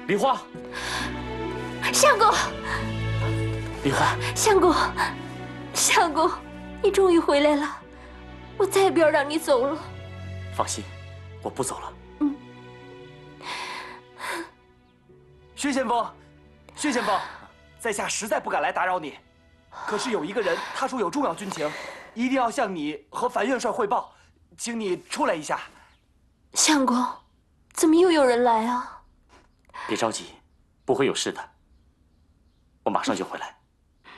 梨花， 相公， 梨花， 相公，相公，你终于回来了，我再也不要让你走了。 放心，我不走了。 薛先锋，薛先锋，在下实在不敢来打扰你，可是有一个人，他说有重要军情，一定要向你和樊元帅汇报，请你出来一下。 相公，怎么又有人来啊？ 别着急，不会有事的，我马上就回来。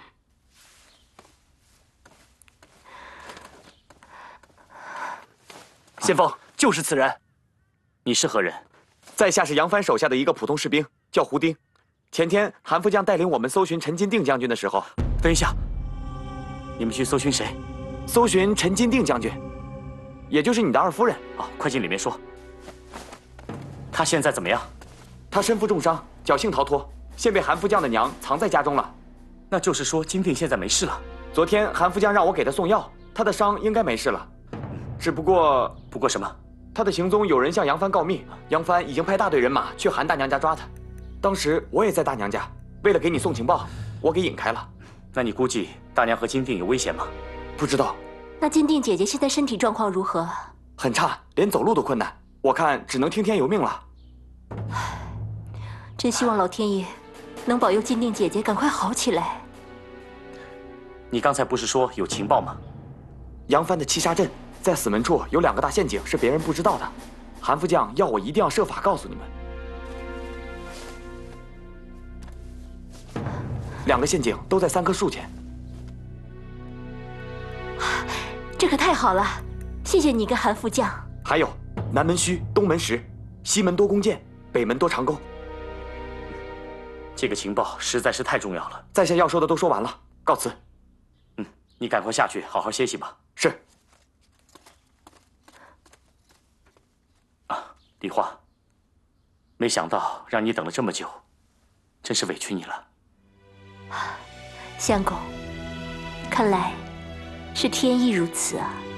先锋，就是此人。 你是何人？ 在下是杨帆手下的一个普通士兵，叫胡丁。前天韩副将带领我们搜寻陈金定将军的时候， 等一下，你们去搜寻谁？ 搜寻陈金定将军，也就是你的二夫人。 啊，快进里面说。他现在怎么样？ 他身负重伤，侥幸逃脱，现被韩副将的娘藏在家中了。 那就是说金定现在没事了。 昨天韩副将让我给他送药，他的伤应该没事了。只不过什么？ 他的行踪有人向杨帆告密，杨帆已经派大队人马去韩大娘家抓他。当时我也在大娘家，为了给你送情报，我给引开了。 那你估计大娘和金定有危险吗？ 不知道。 那金定姐姐现在身体状况如何？ 很差，连走路都困难，我看只能听天由命了。 真希望老天爷能保佑金定姐姐赶快好起来。 你刚才不是说有情报吗？ 杨帆的七杀阵在死门处有2个大陷阱，是别人不知道的。韩副将要我一定要设法告诉你们。2个陷阱都在3棵树前。 这可太好了，谢谢你跟韩副将。 还有南门虚，东门实，西门多弓箭，北门多长钩。 这个情报实在是太重要了。 在下要说的都说完了，告辞。 你赶快下去好好歇息吧。 是。 啊，梨花，没想到让你等了这么久，真是委屈你了。 相公，看来是天意如此啊。